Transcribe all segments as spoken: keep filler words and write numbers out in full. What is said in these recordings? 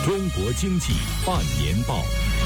中国经济半年报。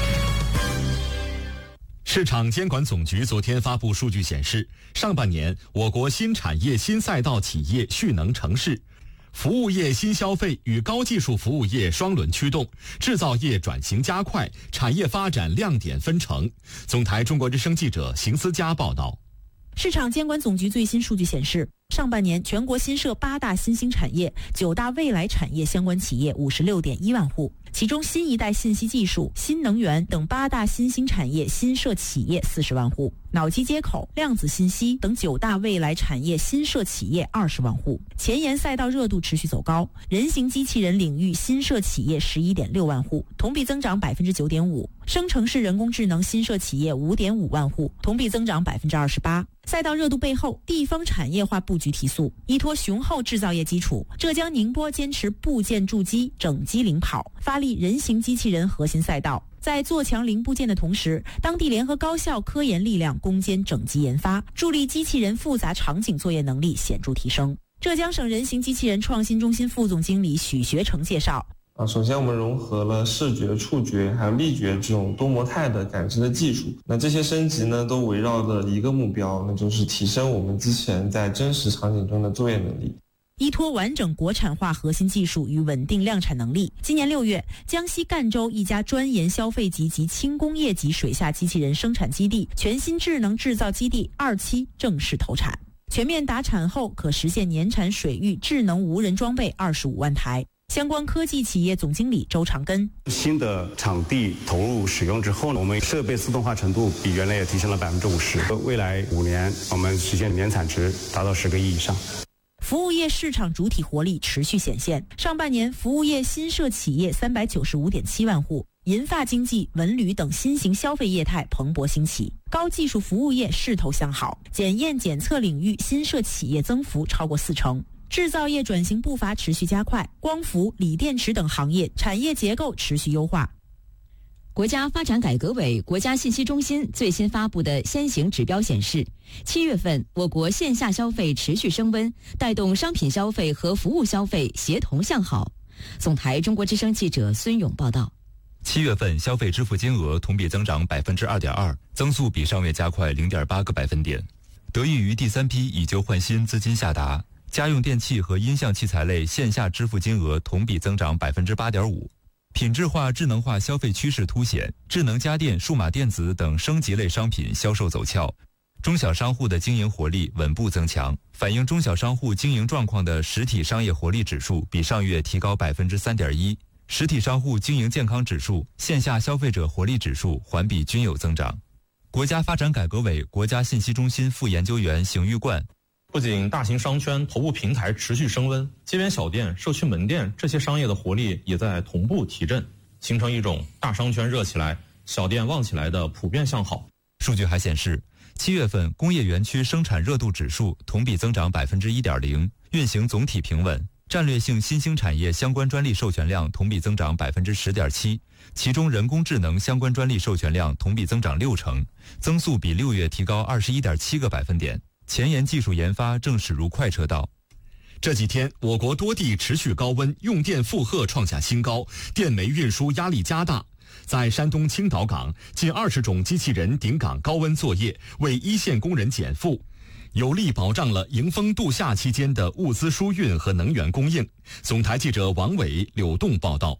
市场监管总局昨天发布数据显示，上半年我国新产业新赛道企业蓄能成市，服务业新消费与高技术服务业双轮驱动，制造业转型加快，产业发展亮点纷呈。总台中国之声记者邢思佳报道。 市场监管总局最新数据显示，上半年全国新设八大新兴产业、九大未来产业相关企业五十六点一万户，其中新一代信息技术、新能源等八大新兴产业新设企业四十万户，脑机接口、量子信息等九大未来产业新设企业二十万户。前沿赛道热度持续走高，人形机器人领域新设企业十一点六万户，同比增长百分之九点五；生成式人工智能新设企业五点五万户，同比增长百分之二十八。赛道热度背后，地方产业化布局提速，依托雄厚制造业基础，浙江宁波坚持部件筑基、整机领跑，发力人形机器人核心赛道。在做强零部件的同时，当地联合高校科研力量攻坚整机研发，助力机器人复杂场景作业能力显著提升。浙江省人形机器人创新中心副总经理许学成介绍。 啊，首先我们融合了视觉、触觉还有力觉这种多模态的感知的技术，那这些升级呢都围绕着一个目标，那就是提升我们机器人在真实场景中的作业能力。 依托完整国产化核心技术与稳定量产能力，今年六月，江西赣州一家专研消费级及轻工业级水下机器人生产基地全新智能制造基地二期正式投产，全面达产后可实现年产水域智能无人装备二十五万台。相关科技企业总经理周长根， 新的场地投入使用之后呢，我们设备自动化程度比原来也提升了百分之五十。未来五年，我们实现年产值达到十个亿以上。 服务业市场主体活力持续显现，上半年服务业新设企业三百九十五点七万户，银发经济、文旅等新型消费业态蓬勃兴起，高技术服务业势头向好，检验检测领域新设企业增幅超过四成。制造业转型步伐持续加快，光伏、锂电池等行业产业结构持续优化。 国家发展改革委、国家信息中心最新发布的先行指标显示，七月份我国线下消费持续升温，带动商品消费和服务消费协同向好。总台中国之声记者孙勇报道。 七月份消费支付金额同比增长百分之二点二，增速比上月加快零点八个百分点。得益于第三批以旧换新资金下达，家用电器和音像器材类线下支付金额同比增长百分之八点五。品质化、智能化消费趋势凸显，智能家电、数码电子等升级类商品销售走俏。中小商户的经营活力稳步增强，反映中小商户经营状况的实体商业活力指数比上月提高百分之三点一。实体商户经营健康指数、线下消费者活力指数环比均有增长。国家发展改革委国家信息中心副研究员邢玉冠。 不仅大型商圈头部平台持续升温，街边小店、社区门店这些商业的活力也在同步提振，形成一种大商圈热起来、小店旺起来的普遍向好。 数据还显示，七月份工业园区生产热度指数同比增长百分之一点零，运行总体平稳。战略性新兴产业相关专利授权量同比增长百分之十点七，其中人工智能相关专利授权量同比增长六成，增速比六月提高二十一点七个百分点。前沿技术研发正驶入快车道。 这几天，我国多地持续高温，用电负荷创下新高，电煤运输压力加大。在山东青岛港，近二十种机器人顶岗高温作业，为一线工人减负，有力保障了迎风度夏期间的物资输运和能源供应。总台记者王伟、柳栋报道。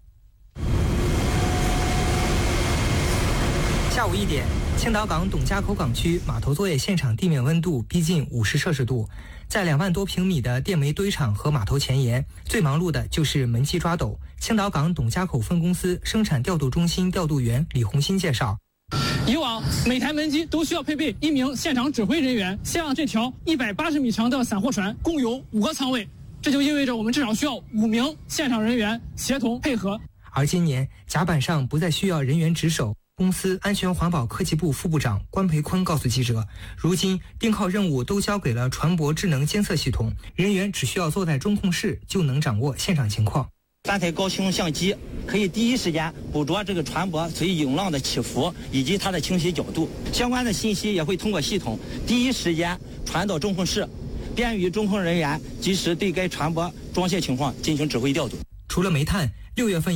下午一点，青岛港董家口港区码头作业现场地面温度逼近五十摄氏度，在两万多平米的电煤堆场和码头前沿，最忙碌的就是门机抓斗。青岛港董家口分公司生产调度中心调度员李红新介绍， 以往每台门机都需要配备一名现场指挥人员，像这条一百八十米长的散货船共有五个舱位，这就意味着我们至少需要五名现场人员协同配合。 而今年甲板上不再需要人员值守。公司安全环保科技部副部长关培坤告诉记者，如今冰号任务都交给了船舶智能监测系统，人员只需要坐在中控室就能掌握现场情况。 三台高清相机可以第一时间捕捉这个船舶随涌浪的起伏以及它的倾斜角度，相关的信息也会通过系统第一时间传到中控室，便于中控人员及时对该船舶装卸情况进行指挥调度。 除了煤炭，六月份